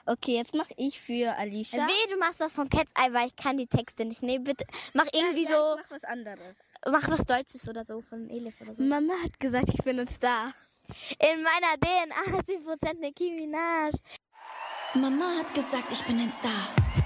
Okay, jetzt mache ich für Alicia. Du machst was von Cat's Eye, weil ich kann die Texte nicht. Nee, bitte. Mach irgendwie so. Ich mach was anderes. Mach was Deutsches oder so von Elif oder so. Mama hat gesagt, ich bin ein Star. In meiner DNA 10% Nicki Minaj. Mama hat gesagt, ich bin ein Star.